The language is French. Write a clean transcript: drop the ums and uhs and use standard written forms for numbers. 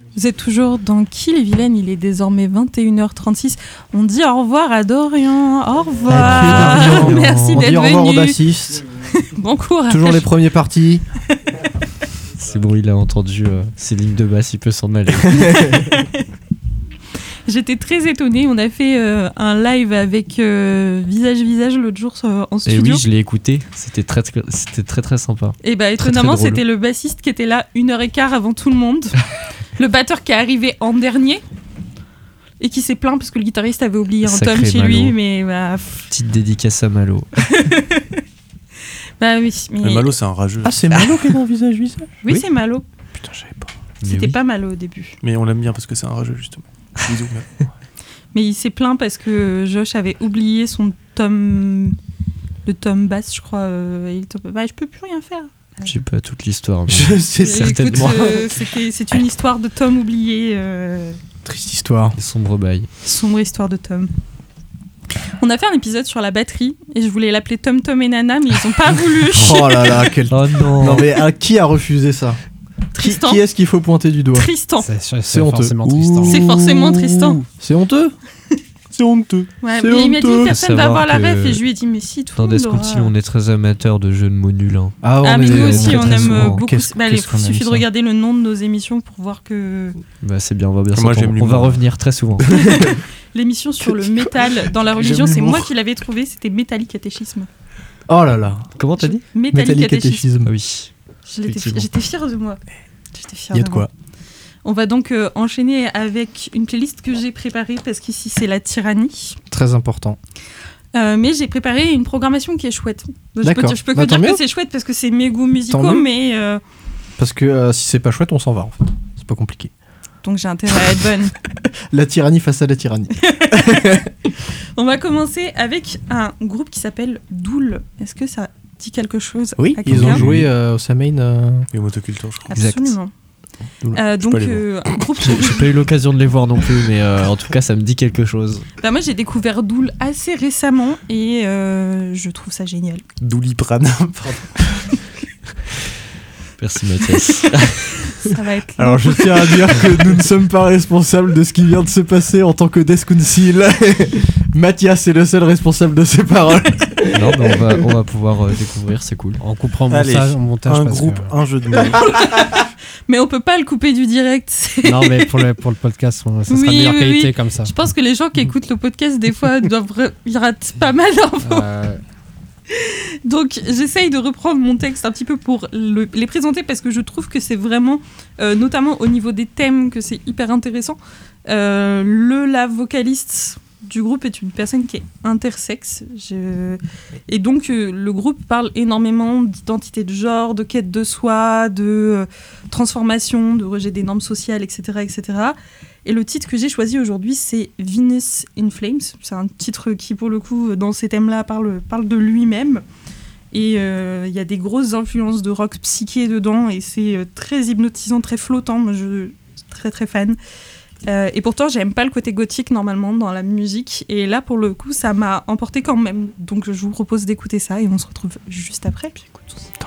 Vous êtes toujours dans Qui les vilaines, il est désormais 21h36. On dit au revoir à Dorian. Au revoir. Merci d'être venu. On dit au revoir aux bassistes. Bon courage. Toujours les premiers partis. C'est bon, il a entendu ses lignes de basse, il peut s'en aller. J'étais très étonnée. On a fait un live avec Visage l'autre jour en studio. Et oui, je l'ai écouté. C'était très sympa. Et bah étonnamment, c'était le bassiste qui était là 1h15 avant tout le monde. Le batteur qui est arrivé en dernier et qui s'est plaint parce que le guitariste avait oublié un tome chez lui. Mais bah... Petite dédicace à Malo. Bah oui, mais Malo, c'est un rageux. Ah, c'est Malo qui est dans Visage. Oui, c'est Malo. Putain, je savais pas. C'était pas Malo au début. Mais on l'aime bien parce que c'est un rageux, justement. Bisous, mais il s'est plaint parce que Josh avait oublié son tome... Le tome basse, je crois. Bah, je peux plus rien faire. Je sais pas toute l'histoire. Mais... Je sais certainement. C'est une histoire de Tom oublié. Triste histoire. Sombre bail. Sombre histoire de Tom. On a fait un épisode sur la batterie et je voulais l'appeler Tom et Nana, mais ils ont pas voulu. Oh là là, quel... Oh non. Non mais qui a refusé ça? Tristan. Qui est-ce qu'il faut pointer du doigt? Tristan. C'est honteux. forcément Tristan. C'est forcément Tristan. C'est honteux. C'est honteux. Ouais, C'est mais il m'a dit honteux. personne va voir la ref et je lui ai dit mais si tout Dans le monde Death Council, aura... on est très amateurs de jeux de mots nuls. Hein. Ah mais nous aussi très, on très aime souvent. beaucoup. Il qu'on suffit aime de ça. regarder le nom de nos émissions pour voir que Bah c'est bien, on va bien Moi, s'entendre. j'aime On va l'humour. revenir très souvent. l'émission sur le métal dans la religion, c'est moi qui l'avais trouvé, c'était Métallique Catéchisme. Oh là là. Comment t'as dit? Métallique Catéchisme. Ah oui. J'étais fière de moi. Il y a de quoi. On va donc enchaîner avec une playlist que j'ai préparée parce qu'ici c'est la tyrannie. Très important. Mais j'ai préparé une programmation qui est chouette. Donc, D'accord. je peux Bah, que dire tant que mieux. c'est chouette parce que c'est mes goûts Tant musicaux, mieux. mais Parce que si c'est pas chouette, on s'en va en fait. C'est pas compliqué. donc j'ai intérêt à être bonne. La tyrannie face à la tyrannie. On va commencer avec un groupe qui s'appelle Dool. Est-ce que ça dit quelque chose? Oui, à ils quelqu'un ont joué au Samain. Et motoculture, je crois. Exact. Absolument. Dool. Donc pas les un groupe. J'ai pas eu l'occasion de les voir non plus, mais en tout cas, ça me dit quelque chose. Bah, moi j'ai découvert Dool assez récemment et je trouve ça génial. Doliprane. Merci Mathias. Ça va être long. Alors je tiens à dire que nous ne sommes pas responsables de ce qui vient de se passer en tant que Death Council. Mathias est le seul responsable de ces paroles. Non, mais on va pouvoir découvrir, c'est cool. On coupera Allez, au montage. Un parce groupe, que... un jeu de mots. Mais on peut pas le couper du direct. Non, mais pour le podcast, ça sera de Oui, meilleure oui, qualité oui. comme ça. Je pense que les gens qui écoutent le podcast des fois ils ratent pas mal d'infos. Donc j'essaye de reprendre mon texte un petit peu pour les présenter parce que je trouve que c'est vraiment, notamment au niveau des thèmes, que c'est hyper intéressant. La vocaliste du groupe est une personne qui est intersexe. Et donc le groupe parle énormément d'identité de genre, de quête de soi, de transformation, de rejet des normes sociales, etc., etc. Et le titre que j'ai choisi aujourd'hui, c'est Venus in Flames. C'est un titre qui, pour le coup, dans ces thèmes-là, parle de lui-même. Et il y a des grosses influences de rock psyché dedans, et c'est très hypnotisant, très flottant. Moi, je suis très très fan. Et pourtant, j'aime pas le côté gothique normalement dans la musique. Et là, pour le coup, ça m'a emporté quand même. Donc, je vous propose d'écouter ça, et on se retrouve juste après.